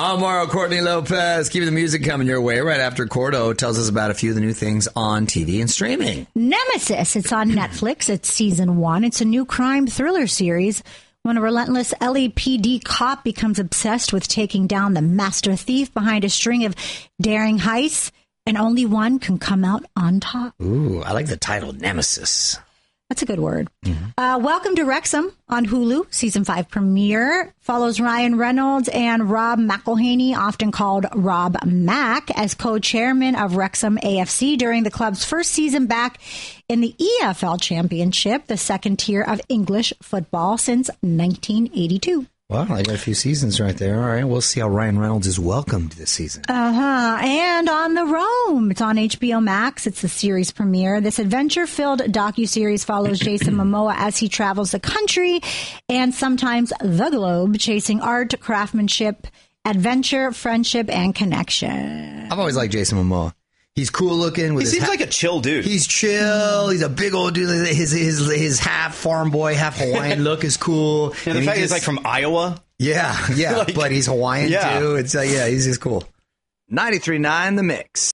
I'm Mario Courtney Lopez. Keep the music coming your way right after Cordo tells us about a few of the new things on TV and streaming. Nemesis. It's on Netflix. It's season 1. It's a new crime thriller series. When a relentless LAPD cop becomes obsessed with taking down the master thief behind a string of daring heists, and only one can come out on top. Ooh, I like the title, Nemesis. That's a good word. Mm-hmm. Welcome to Wrexham on Hulu. Season 5 premiere follows Ryan Reynolds and Rob McElhenney, often called Rob Mack, as co-chairman of Wrexham AFC during the club's first season back in the EFL Championship, the second tier of English football since 1982. Well, I got a few seasons right there. All right, we'll see how Ryan Reynolds is welcomed this season. And On the Roam. It's on HBO Max. It's the series premiere. This adventure-filled docuseries follows Jason Momoa as he travels the country and sometimes the globe, chasing art, craftsmanship, adventure, friendship, and connection. I've always liked Jason Momoa. He's cool looking. He seems like a chill dude. He's chill. He's a big old dude. His half farm boy, half Hawaiian look is cool. And the fact he's like from Iowa. Yeah, like, but he's Hawaiian too. It's he's just cool. 93.9 The Mix.